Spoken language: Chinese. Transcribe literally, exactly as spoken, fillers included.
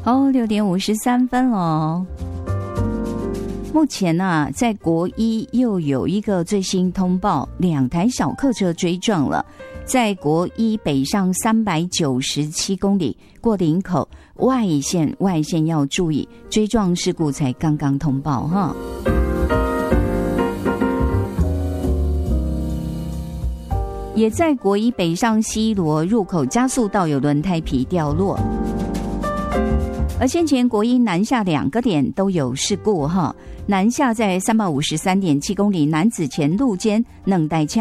哦，六点五十三分哦。目前呢、啊，在国一又有一个最新通报，两台小客车追撞了，在国一北上三百九十七公里过林口外线，外线要注意，追撞事故才刚刚通报哈。也在国一北上西螺入口加速道有轮胎皮掉落。而先前国一南下两个点都有事故哈，南下在三百五十三点七公里男子前路肩冷带